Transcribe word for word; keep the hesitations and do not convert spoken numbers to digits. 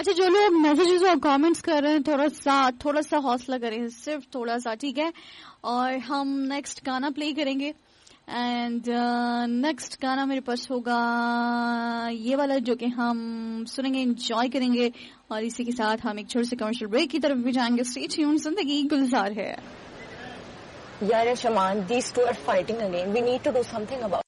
अच्छा, जो लोग मैसेजेस और कमेंट्स कर रहे हैं, थोड़ा सा थोड़ा सा हौसला करें, सिर्फ थोड़ा सा, ठीक है? और हम नेक्स्ट गाना प्ले करेंगे एंड नेक्स्ट गाना मेरे पास होगा ये वाला, जो कि हम सुनेंगे, एंजॉय करेंगे। और इसी के साथ हम एक छोटे से कमर्शियल ब्रेक की तरफ भी जाएंगे। स्टे ट्यून्ड, जिंदगी गुलजार है। यार शमान, these two are fighting again. We need to do something about